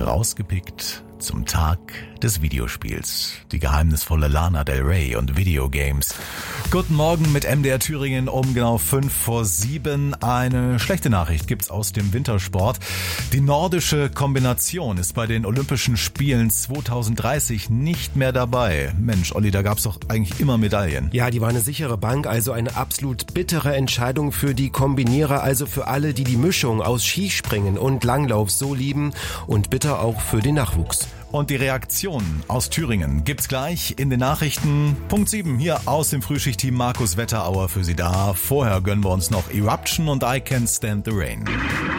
Rausgepickt zum Tag des Videospiels. Die geheimnisvolle Lana Del Rey und Videogames. Guten Morgen mit MDR Thüringen um genau 6:55. Eine schlechte Nachricht gibt's aus dem Wintersport. Die nordische Kombination ist bei den Olympischen Spielen 2030 nicht mehr dabei. Mensch, Olli, da gab's doch eigentlich immer Medaillen. Ja, die war eine sichere Bank, also eine absolut bittere Entscheidung für die Kombinierer, also für alle, die die Mischung aus Skispringen und Langlauf so lieben und bitter auch für den Nachwuchs. Und die Reaktion aus Thüringen gibt's gleich in den Nachrichten. Punkt 7 hier aus dem Frühschichtteam. Markus Wetterauer für Sie da. Vorher gönnen wir uns noch Eruption und I Can't Stand the Rain.